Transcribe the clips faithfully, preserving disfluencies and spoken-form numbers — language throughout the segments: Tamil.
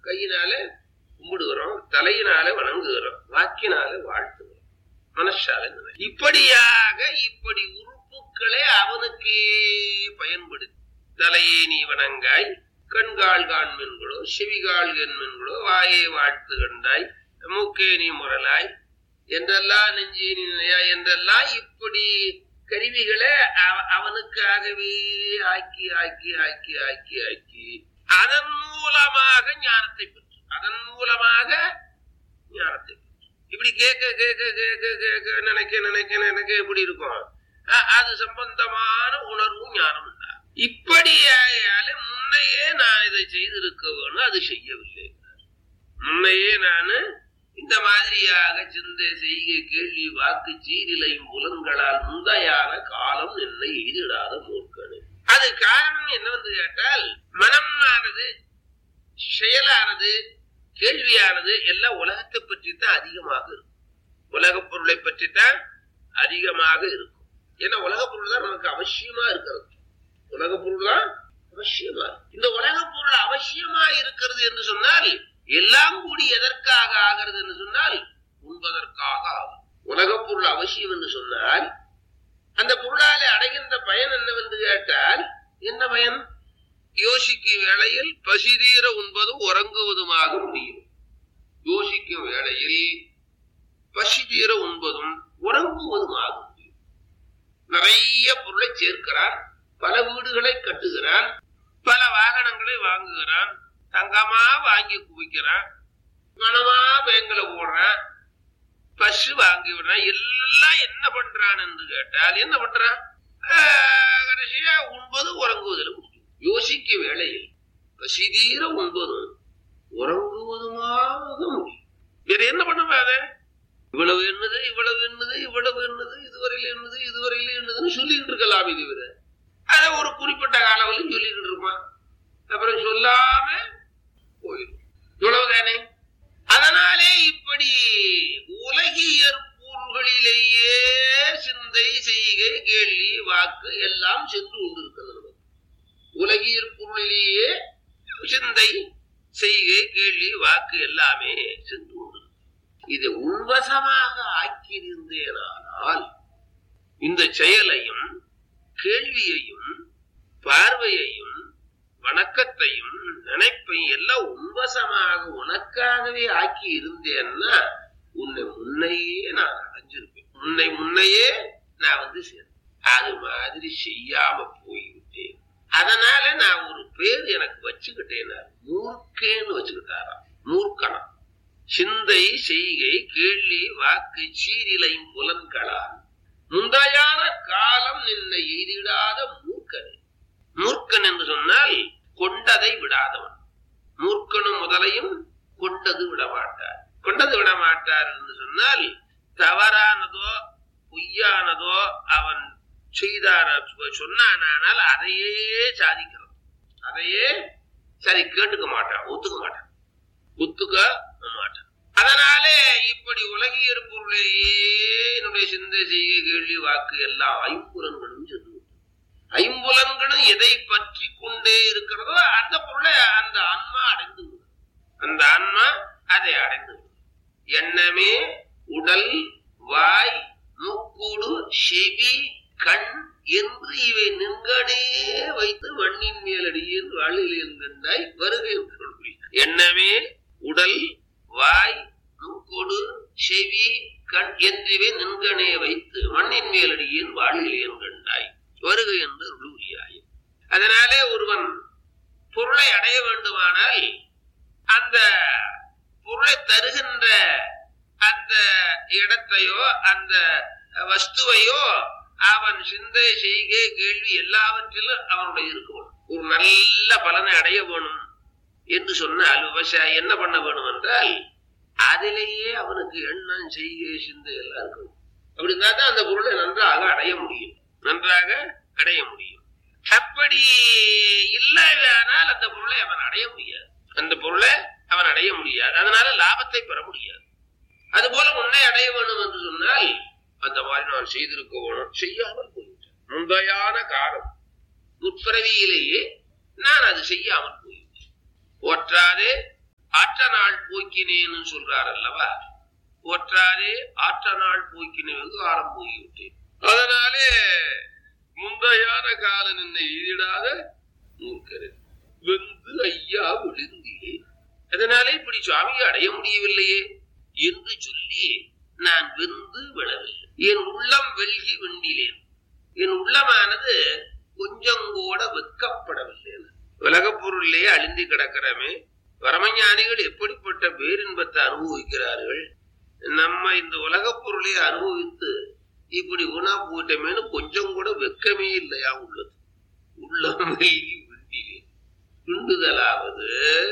கையினால கும்பிடுகிறோம், தலையினால வணங்குகிறோம், வாக்கினால வாழ்த்துகிறோம், மனசால இப்படியாக இப்படி உறுப்புக்களே அவனுக்கே பயன்படுத்தி தலையே நீ வணங்காய், கண்கால் காண்மென்களோ, செவிகால் என்மென்களோ, வாயே வாழ்த்து கண்டாய், மூக்கே நீ முரலாய் என்றெல்லாம், நெஞ்சே நீ நிலையாய் என்றெல்லாம் இப்படி கருவிகளை அவனுக்காகவே ஆக்கி ஆக்கி ஆக்கி ஆக்கி ஆக்கி அதன் மூலமாக ஞானத்தை பெற்று அதன் மூலமாக ஞானத்தை பெற்று இப்படி கேட்க கேட்க கேட்க கேட்க நினைக்க நினைக்க நினைக்க எப்படி இருக்கும், அது சம்பந்தமான உணர்வும் ஞானம் உண்டா. இப்படியால முன்னையே நான் இதை செய்திருக்க வேணும், அது செய்யவில்லை. முன்னையே நானு இந்த மாதிரியாக சிந்தை செய்கை கேள்வி வாக்கு சீரிலையும் புலன்களால் முந்தையான காலம் என்னை எதிராத மூர்க்கனு. அது காரணம் என்னவென்று கேட்டால், மனமானது செயலானது கேள்வியானது எல்லாம் உலகத்தை பற்றி தான் அதிகமாக இருக்கும், உலக பொருளை பற்றி தான் அதிகமாக இருக்கும். ஏன்னா உலக பொருள் தான் நமக்கு அவசியமா இருக்கிறது, உலக பொருள் தான் அவசியமா. இந்த உலக பொருள் அவசியமா இருக்கிறது என்று சொன்னால் எல்லாம் கூடி எதற்காக ஆகிறது என்று சொன்னால் உண்பதற்காக ஆகும். உலக பொருள் அவசியம் என்று சொன்னால் அந்த பொருளாலே அடைகின்ற பயன் என்னவென்று கேட்டால், என்ன பயன்? யோசிக்கும் வேளையில் பசிதீர உண்பதும் உறங்குவதுமாக முடியும். யோசிக்கும் வேளையில் பசிதீர உண்பதும் உறங்குவதுமாக முடியும். நிறைய பொருளை சேர்க்கிறான், பல வீடுகளை கட்டுகிறான், பல வாகனங்களை வாங்குகிறான், தங்கமா வாங்கி குவிக்கிறான், மனமா பேங்கல போடுறான், பசு வாங்கி விடுறான். எல்லாம் என்ன பண்றான் என்று கேட்டால் என்ன பண்றான்? கடைசியா உண்பது உறங்குவதில் முடியும். யோசிக்க வேளையில் பசிதீர உண்பதும் உறங்குவதுமாக முடியும். வேற என்ன பண்ணுவாத? இவ்வளவு என்னது இவ்வளவு என்னது இவ்வளவு என்னது இதுவரையில என்னது இதுவரையில என்னதுன்னு சொல்லிக்கிட்டு இருக்கலாம். இது விட அதை ஒரு குறிப்பிட்ட காலவரையும் சொல்லிக்கிட்டு இருப்பான், அப்புறம் சொல்லாம போயிடும். இவ்வளவுதானே. அதனாலே இப்படி உலகியற் பொருள்களிலேயே சிந்தை செய்கை கேள்வி வாக்கு எல்லாம் சென்று கொண்டிருக்கிறது. உலகியற் பொருளிலேயே சிந்தை செய்கை கேள்வி வாக்கு எல்லாமே சென்று கொண்டிருக்கிறது. இதை உள்வசமாக ஆக்கியிருந்தேனால் இந்த செயலையும் கேள்வியையும் பார்வையையும் வணக்கத்தையும் நினைப்பையும் எல்லாம் உன்வசமாக உனக்காகவே ஆக்கி இருந்தேன்னா உன்னை முன்னையே நான் அடைஞ்சிருப்பேன். உன்னை முன்னையே நான் வந்து சேர்ந்தேன். அது மாதிரி செய்யாம போய்விட்டேன். அதனால நான் ஒரு பேர் எனக்கு வச்சுக்கிட்டேன், மூர்க்கேன்னு வச்சுக்கிட்டாராம். மூர்க்கனா சிந்தை செய்கை கேள்வி வாக்கு சீரிலையும் புலன்களால் முந்தையான காலம் நின்னை எய்திடாத மூர்க்கனே. மூர்க்கன் என்று சொன்னால் கொண்டதை விடாதவன். மூர்க்கனும் முதலையும் கொண்டது விடமாட்டார். கொண்டது விடமாட்டார் என்று சொன்னால் தவறானதோ பொய்யானதோ அவன் செய்தான சொன்னானால் அதையே சாதிக்கிறான், அதையே சரி கேட்டுக்க மாட்டான், ஒத்துக்க மாட்டான், ஒத்துக்க மாட்டான். அதனாலே இப்படி உலகியற் பொருளையே என்னுடைய சிந்தை செய்கை கேள்வி வாக்கு எல்லாம் ஐம்புலன்களும் சென்று ஐம்புலன்களும் எதை பற்றி கொண்டே இருக்கிறதோ அந்த பொருளை அந்த ஆன்மா அடைந்து விடும். அந்த ஆன்மா அதை அடைந்து விடும். எண்ணமே உடல் வாய் மூக்கூடு செவி கண் என்று இவை நின்கனே வைத்து வண்ணின் மேலடியில் வாழில் என்கின்றாய் வருகை என்று. எண்ணமே உடல் வாய் மூக்கூடு செவி கண் என்றிவை நின்கனே வைத்து மண்ணின் மேலடியில் வாழில் என்கின்றாய் வருகை என்று உருவியாய். அதனாலே ஒருவன் பொருளை அடைய வேண்டுமானால் அந்த பொருளை தருகின்ற அந்த இடத்தையோ அந்த வஸ்துவையோ அவன் சிந்தை செய்கை கேள்வி எல்லாவற்றிலும் அவனுடைய இருக்கணும். ஒரு நல்ல பலனை அடைய வேணும் என்று சொன்னால் விவசாயி என்ன பண்ண வேணும் என்றால் அதிலேயே அவனுக்கு எண்ணம் செய்கை சிந்தை எல்லாம் இருக்கணும். அப்படின்னா தான் அந்த பொருளை நன்றாக அடைய முடியும், நன்றாக அடைய முடியும். அப்படி இல்லையானால் அந்த பொருளை அவன் அடைய முடியாது, அந்த பொருளை அவன் அடைய முடியாது. அதனால லாபத்தை பெற முடியாது. அதுபோல உன்னை அடைய வேணும் என்று சொன்னால் அந்த மாதிரி நான் செய்திருக்க வேணும், செய்யாமல் போய்விட்டேன். முந்தையான காலம் முற்பிறவியிலேயே நான் அது செய்யாமல் போய்விட்டேன். போற்றாதே ஆற்ற நாள் போக்கினேன்னு சொல்றார் அல்லவா. ஒற்றாரே ஆற்ற நாள் போக்கினே வெகு காலம் போய்விட்டேன். அதனாலே முந்தையான காலம் என்னை எதிராத மூர்க்கரேன் வெந்து ஐயா விழுந்தியே. அதனாலே இப்படி சுவாமியை அடைய முடியவில்லையே என்று சொல்லி நான் வெந்து விழவில்லை. என் உள்ளம் வெல்கி வெண்டிலேன். என் உள்ளமானது கொஞ்சம் கூட வெட்கப்படவில்லை. உலகப் பொருளிலே அழிந்து கிடக்கிறமே பரமஞானிகள் எப்படிப்பட்ட பேரின்பத்தை அனுபவிக்கிறார்கள். நம்ம இந்த உலகப் பொருளை அனுபவித்து இப்படி உணா போட்டமேனு கொஞ்சம் கூட வெட்கமே இல்லையா உள்ளது. உள்ளம் வெல்கி வெண்டிலே. விண்டுதலாவது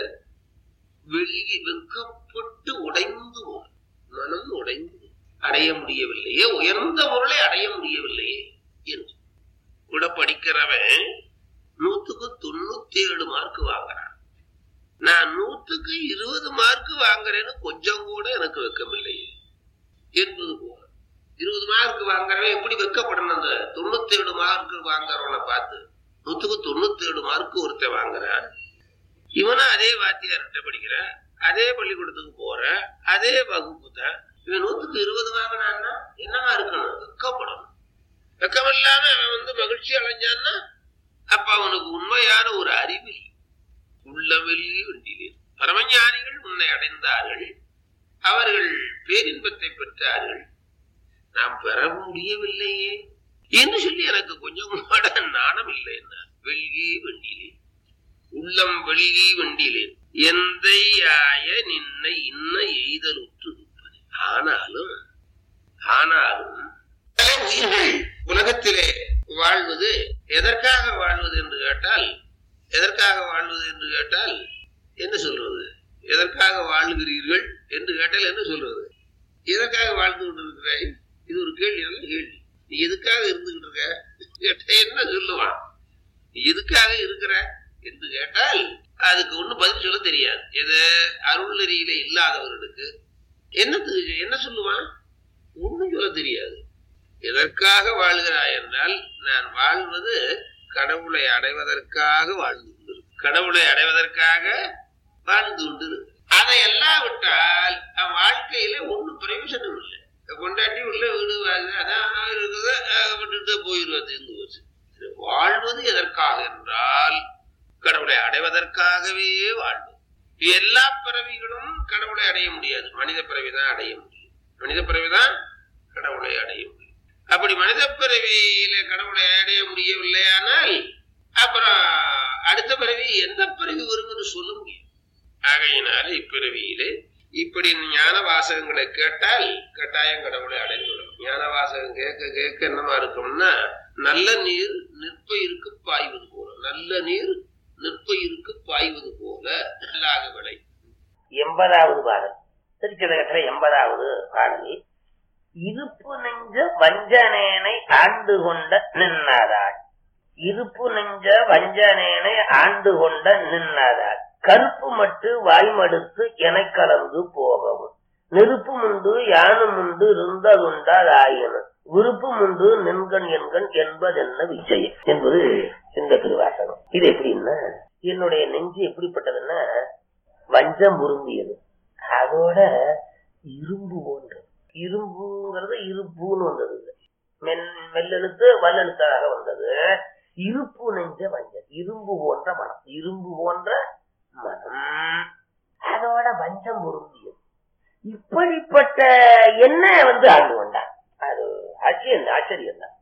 வெல்கி வெட்கப்பட்டு உடைந்து மனம் உடைந்து அடைய முடியவில்லையே, உயர்ந்த பொருளை அடைய முடியவில்லையே என்று கூட படிக்கிறவன் நூத்துக்கு தொண்ணூத்தி ஏழு மார்க் வாங்குறான். நான் நூத்துக்கு இருபது மார்க் வாங்குறேன்னு கொஞ்சம் கூட எனக்கு வெக்கமில்லையே என்பது போல. இருபது மார்க் வாங்குறவன் எப்படி வெக்கப்படணும்? அந்த தொண்ணூத்தி ஏழு மார்க் வாங்குறவனை பார்த்து நூத்துக்கு தொண்ணூத்தி ஏழு மார்க் ஒருத்தன் வாங்குறான். இவனும் அதே வாத்தியார்கிட்ட படிக்கிற, அதே பள்ளிக்கூடத்துக்கு போற, அதே வகுப்பு தான். இவன் நூத்துக்கு இருபது வாங்கினான்னா என்னவா இருக்கணும்? வெக்கப்படணும். வெக்கம் இல்லாம அவன் வந்து மகிழ்ச்சி அடைஞ்சான்னா அப்ப அவனுக்கு உண்மையான ஒரு அறிவில் உள்ளவெளி வண்டிலே. பரமஞானிகள் உன்னை அடைந்தார்கள், அவர்கள் பேரின்பத்தை பெற்றார்கள், நாம் பெற முடியவில்லையே என்று சொல்லி எனக்கு கொஞ்சம் கூட நாணம் இல்லை. என்ன வெள்கி வண்டிலே உள்ளம் வெள்கி வண்டிலேன் எந்தையாய நின்னை இன்ன எய்தலுற்று இருப்பது. ஆனாலும் ஆனாலும் உயிர்கள் உலகத்திலே வாழ்வது எதற்காக வாழ்வது என்று கேட்டால் எதற்காக வாழ்வது என்று கேட்டால் என்ன சொல்றது? எதற்காக வாழ்கிறீர்கள் என்று கேட்டால் என்ன சொல்றது? எதற்காக வாழ்ந்து கொண்டிருக்கிறாய்? இது ஒரு கேள்வி. நல்ல கேள்வி. நீ எதுக்காக இருந்துகிட்டு இருக்க கேட்ட என்ன சொல்லுவான்? நீ எதுக்காக இருக்கிற என்று கேட்டால் அதுக்கு ஒண்ணு பதில் சொல்ல தெரியாது. எது அருள் நெறியிலே இல்லாதவர்களுக்கு என்னத்துக்கு என்ன சொல்லுவான்? ஒண்ணும் சொல்ல தெரியாது. எதற்காக வாழ்கிறாய் என்றால் நான் வாழ்வது கடவுளை அடைவதற்காக வாழ்ந்து கொண்டு கடவுளை அடைவதற்காக வாழ்ந்து கொண்டு அதை எல்லாம் விட்டால் அவன் வாழ்க்கையில ஒன்னும் பிரயோஜனம் இல்லை. கொண்டாட்டி உள்ள வீடு அதான் இருக்குது விட்டுட்டு போயிடுவது இருந்து போச்சு. வாழ்வது எதற்காக என்றால் கடவுளை அடைவதற்காகவே வாழ்வது. எல்லா பிறவிகளும் கடவுளை அடைய முடியாது. மனித பிறவிதான் அடைய முடியும். மனித பிறவிதான் கடவுளை அடைய முடியும். அப்படி மனித பிறவியில கடவுளை அடைய முடியவில்லையானால் அப்புறம் அடுத்த பிறவி எந்த பிறவி வரும் என்று சொல்ல முடியும். ஆகையினால இப்பிறவியிலே இப்படி ஞான வாசகங்களை கேட்டால் கட்டாயம் கடவுளை அடைந்துவிடும். ஞான வாசகம் கேட்க கேட்க என்னமா இருக்கும்னா நல்ல நீர் நிற்பயிருக்கு பாய்வது போல, நல்ல நீர் நிற்பயிருக்கு பாய்வது போல நல்லாக விளை. எண்பதாவது பாடல் திருச்சிதகத்துல எண்பதாவது பாடல். இருப்பு நெஞ்ச வஞ்சனேனை ஆண்டு கொண்ட நின்னாதாள். இருப்பு நெஞ்ச வஞ்சனேனை ஆண்டு கொண்ட நின்னாதாள். கருப்பு மட்டு வாய்மடுத்து என கலந்து போகவும் நெருப்பு முண்டு யானும் உண்டு இருந்ததுண்டாதாயின விருப்பு முண்டு நின்கண் என்கண் என்பதென்ன விஷயம் என்பது இந்த திருவாசகம். இது எப்படின்னா என்னுடைய நெஞ்சு எப்படிப்பட்டதுன்னா வஞ்சம் உருந்தியது, அதோட இரும்பு போன்றது. இரும்புங்கிறது இருப்புன்னு வந்தது, மென் மெல்லெழுத்து வல்லெழுத்தாக வந்தது. இருப்பு நெஞ்ச வஞ்சம், இரும்பு போன்ற மனம், இரும்பு போன்ற மனம், அதோட வஞ்சம் பொருந்தியது. இப்படிப்பட்ட என்ன வந்து ஆண்டு கொண்டான். அது ஆச்சரியம் ஆச்சரியம் தான்.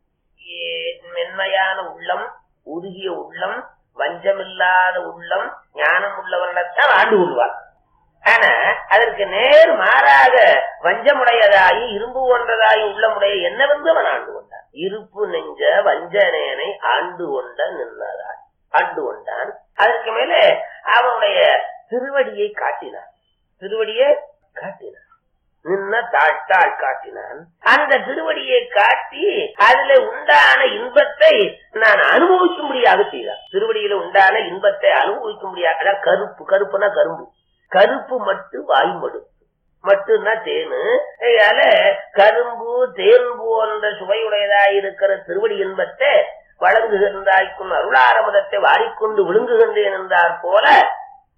மென்மையான உள்ளம், உருகிய உள்ளம், வஞ்சமில்லாத உள்ளம், ஞானம் உள்ளவர்களைத்தான் ஆண்டு கொள்வார். ஆனா அதற்கு நேர் மாறாக வஞ்சமுடையதாயி இரும்பு போன்றதாயி உள்ளமுடைய என்ன வந்து அவன் ஆண்டு கொண்டான். இருப்பு நெஞ்ச வஞ்சனேனை ஆண்டு கொண்ட நின்னதாய் ஆண்டு கொண்டான். அதற்கு மேல அவனுடைய திருவடியை காட்டினான். திருவடியை காட்டினான். நின்ன தாழ்த்தாள் காட்டினான். அந்த திருவடியை காட்டி அதுல உண்டான இன்பத்தை நான் அனுபவிக்கும்படியாக செய்தான். திருவடியில உண்டான இன்பத்தை அனுபவிக்கும்படியாக. கருப்பு, கருப்புனா கரும்பு, கருப்பு மட்டு வாய்மடு, மட்டுன்னா தேனு. அதனால கரும்பு தேன் போன்ற சுவையுடையதாயிருக்கிற திருவடி இன்பத்தை வழங்குகின்றாய்க்கும் அருளாரமதத்தை வாரிக்கொண்டு விழுங்குகின்றேன் என்றார் போல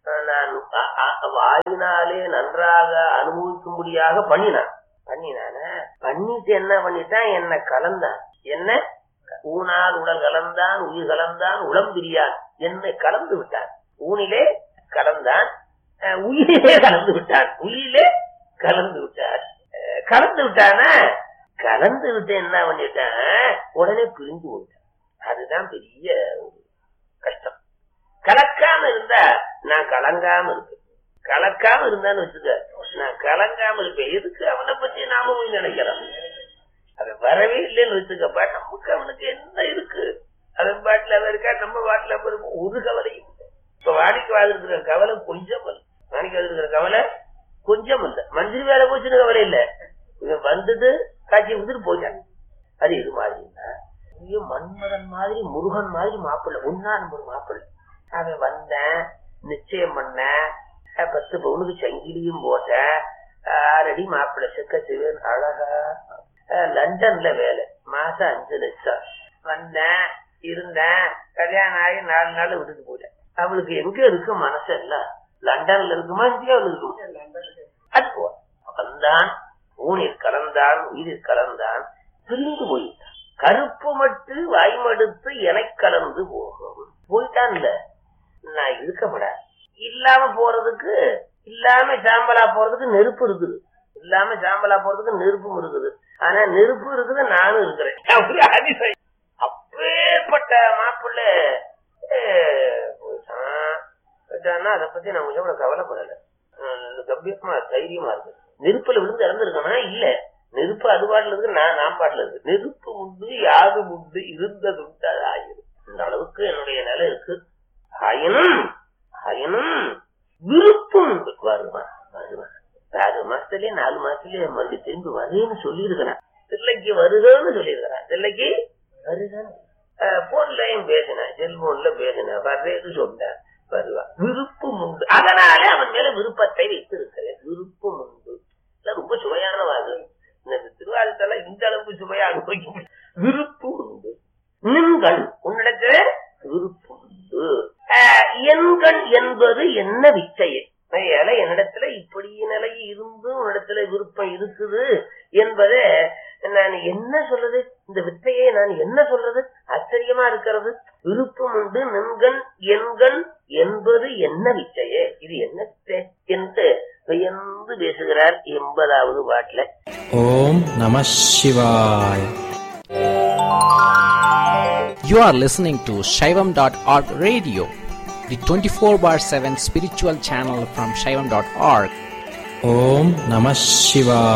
நான் வாயினாலே நன்றாக அனுபவிக்கும்படியாக பண்ணினான். பண்ணினான பண்ணிட்டு என்ன பண்ணிட்டான், என்ன கலந்தான். என்ன ஊனால் உடல் கலந்தான், உயிர் கலந்தான், உளம் பிரியான், என்னை கலந்து விட்டான். ஊனிலே கலந்தான், உயிரிலே கலந்து விட்டான். உயிரிலே கலந்து விட்டான். கலந்து விட்டான கலந்து விட்டு என்ன பண்ணிட்டான், உடனே பிரிஞ்சு போயிட்டான். அதுதான் பெரிய கஷ்டம். கலக்காம இருந்தா நான் கலங்காம இருப்பேன். கலக்காம இருந்தான்னு வச்சுக்க, நான் கலங்காம இருப்பேன். எதுக்கு அவனை பத்தி நாம போய் நினைக்கிறோம்? அது வரவே இல்லைன்னு வச்சுக்கப்பா, நமக்கு அவனுக்கு என்ன இருக்கு? அதன் பாட்டுல அவன் இருக்கா, நம்ம பாட்டுல இருக்கும். ஒரு கவலையும் இல்லை. இப்ப வாடிக்கை வாழ்ந்துருக்கிற கவலை கொஞ்சம் இல்லை. வாடிக்கை வாழ்ந்துருக்கிற கவலை கொஞ்சம் இல்லை. மந்திரி வேலை போச்சுன்னு கவலை இல்லை. இவன் வந்தது காட்சி வந்துட்டு போயிட்டான். அது இது மாதிரின்னா மன்மதன் மாதிரி முருகன் மாதிரி மாப்பிள்ளை, ஒன்னா நம்பர் மாப்பிள்ளை. அவன் வந்தேன், நிச்சயம் பண்ண, பத்து பவுனுக்கு சங்கிலியும் போட்ட, ஆறடி மாப்பிள்ளை செக்க சிவன் அழகா. லண்டன்ல வேலை, மாசம் அஞ்சு லட்சம். வந்தேன், இருந்தேன், கல்யாணம் ஆகி நாலு நாள் விட்டுட்டு போயிட்டேன். அவளுக்கு எங்க இருக்கு மனசு? இல்ல லண்டன்ல இருக்குமா, இந்தியாவில் இருக்குமா? அது போ வந்தான், ஊனில் கலந்தான், உயிரில் கலந்தான், பிரிந்து போயிட்டான். கருப்பு மட்டு வாய்மடுத்து என கலந்து போகும். போயிட்டான். இல்ல நான் இருக்கப்பட இல்லாம போறதுக்கு, இல்லாம சாம்பலா போறதுக்கு நெருப்பு இருக்குது. இல்லாம சாம்பலா போறதுக்கு நெருப்பும் இருக்குது. ஆனா நெருப்பு இருக்குது, நானும் இருக்கிறேன். அப்பேற்பட்ட மாப்பிள்ளை போயிட்டான்னா அதை பத்தி நான் கொஞ்சம் கூட கவலைப்படல. கம்பீரமா தைரியமா இருக்கு. நெருப்புல விழுந்து இறந்துருக்கனா? இல்ல, நெருப்பு அது பாட்டுல இருக்கு, நான் நான் பாட்டுல இருக்கு. நெருப்பு உண்டு, யாது உண்டு, இருந்ததுண்டு, அது ஆயிரும். இந்த அளவுக்கு என்னுடைய நிலை இருக்கு. ஆயினும் ஆயினும் விருப்பம் உண்டு. வருவான் வருவான் ஆறு மாசத்துலயே நாலு மாசத்துலயே மறுபடியும் திரும்பி வருன்னு சொல்லியிருக்கிறான். தில்லைக்கு வருகன்னு சொல்லியிருக்கிறான். தில்லைக்கு வருகன்னு போன்லயும் பேசினேன், செல்போன்ல பேசினேன், வர்றேன்னு சொன்னேன். வருவான். விருப்பம் உண்டு. அதனாலே அவன் மேல விருப்பத்தை வைத்திருக்கிறேன். விருப்பம் உண்டு. ரொம்ப சுவையான வாது. இந்த திருவாரூத்தெல்லாம் இந்த அளவுக்கு சுவையா அனுபவிக்க முடியும். விருப்பம் உண்டு. நீங்கள் உன்னிடத்துல விருப்பம் உண்டு. எண்கள் என்பது என்ன விச்சையே? என்னிடத்துல இப்படி நிலை இருந்து உன்னிடத்துல விருப்பம் இருக்குது என்பதை நான் என்ன சொல்றது? இந்த வித்தையை நான் என்ன சொல்றது? ஆச்சரியமா இருக்கிறது. விருப்பம் உண்டு நின்கள் எண்கள் என்பது என்ன விச்சையே? இது என்ன வித்தை என்று வியந்து பேசுகிறார் எண்பதாவது பாட்டுல. ஓம் நம சிவாய. You are listening to Shaivam dot org radio, the twenty-four bar seven spiritual channel from Shaivam dot org. Om Namah Shivaya.